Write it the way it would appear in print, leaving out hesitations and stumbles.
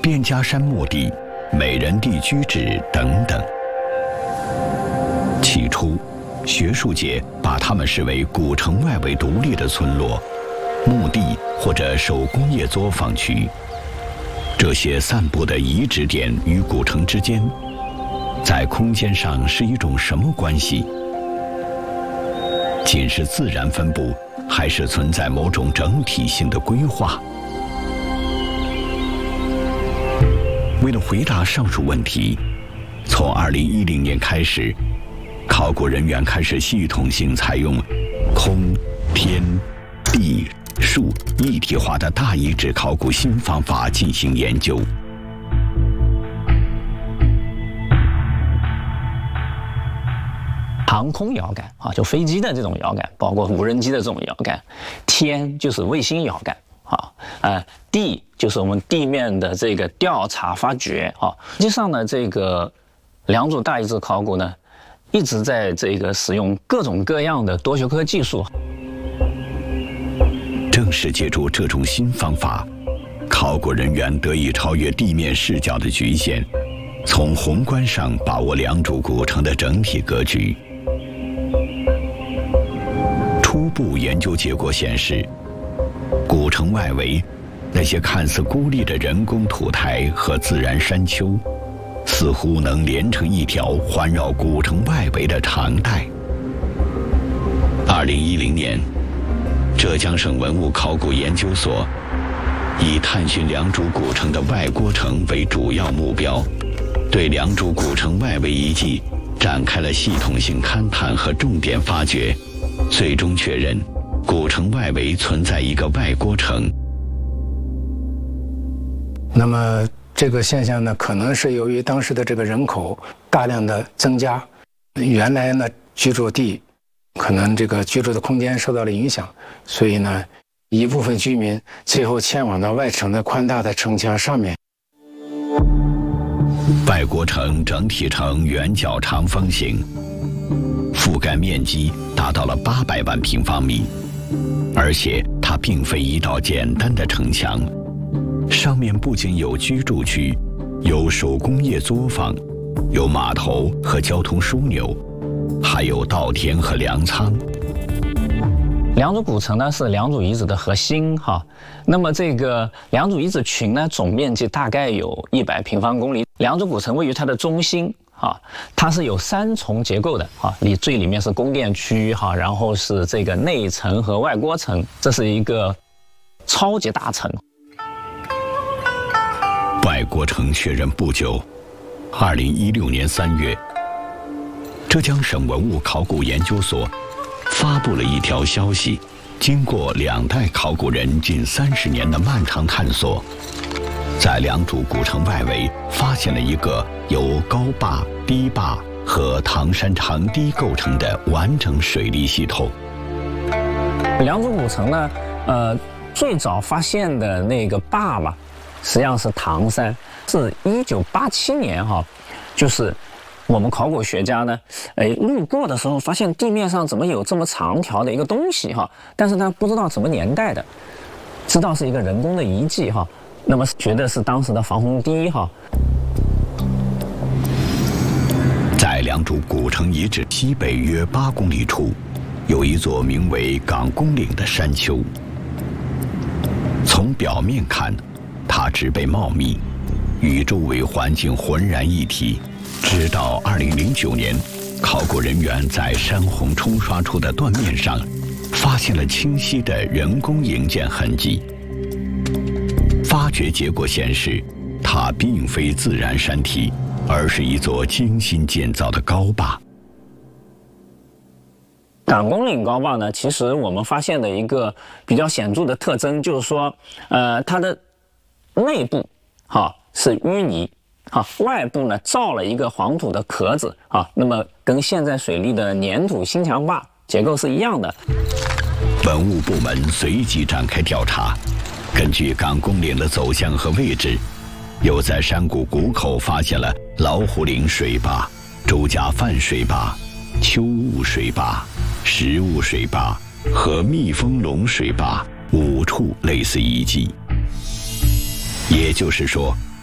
练家山墓地、美人地居址等等。起初，学术界把它们视为古城外围独立的村落、墓地或者手工业作坊区。这些散布的遗址点与古城之间，在空间上是一种什么关系？仅是自然分布，还是存在某种整体性的规划？为了回答上述问题，从2010年开始，考古人员开始系统性采用空、天、地、树一体化的大遗址考古新方法进行研究。 航空遥感啊，就飞机的这种遥感，包括无人机的这种遥感。天就是卫星遥感啊，地就是我们地面的这个调查发掘啊。实际上呢，这个良渚大遗址考古呢，一直在这个使用各种各样的多学科技术。 正是借助这种新方法，考古人员得以超越地面视角的局限，从宏观上把握良渚古城的整体格局。初步研究结果显示，古城外围那些看似孤立的人工土台和自然山丘，似乎能连成一条环绕古城外围的长带。2010年，浙江省文物考古研究所以探寻良渚古城的外郭城为主要目标，对良渚古城外围遗迹展开了系统性勘探和重点发掘，最终确认古城外围存在一个外郭城。 那么这个现象呢，可能是由于当时的这个人口大量的增加，原来呢居住地可能这个居住的空间受到了影响，所以呢一部分居民最后迁往到外城的宽大的城墙上面。 外郭城整体呈圆角长方形，覆盖面积达到了800万平方米，而且它并非一道简单的城墙，上面不仅有居住区，有手工业作坊，有码头和交通枢纽，还有稻田和粮仓。 良渚古城呢是良渚遗址的核心哈，那么这个良渚遗址群呢总面积大概有100平方公里，良渚古城位于它的中心啊，它是有3重结构的啊，最里面是宫殿区哈，然后是这个内城和外郭城，这是一个超级大城。 外郭城确认不久，2016年3月，浙江省文物考古研究所发布了一条消息，经过2代考古人近30年的漫长探索，在良渚古城外围发现了一个由高坝、低坝和唐山长堤构成的完整水利系统。 良渚古城呢，最早发现的那个坝嘛，实际上是唐山，是1987年哈，就是我们考古学家呢，路过的时候发现地面上怎么有这么长条的一个东西哈，但是呢不知道什么年代的，知道是一个人工的遗迹哈，那么觉得是当时的防洪堤哈。 在良渚古城遗址西北约8公里处，有一座名为港公岭的山丘。从表面看，它植被茂密，与周围环境浑然一体。直到2009年，考古人员在山洪冲刷出的断面上，发现了清晰的人工营建痕迹。发掘结果显示，它并非自然山体，而是一座精心建造的高坝。 港公岭高坝呢，其实我们发现的一个比较显著的特征就是说，它的内部是淤泥。外部呢造了一个黄土的壳子那么跟现在水利的粘土新墙坝结构是一样的。 文物部门随即展开调查，根据港公岭的走向和位置，又在山谷谷口发现了老虎岭水坝、周家泛水坝、秋雾水坝、石雾水坝和蜜蜂笼水坝5处类似遗迹。也就是说，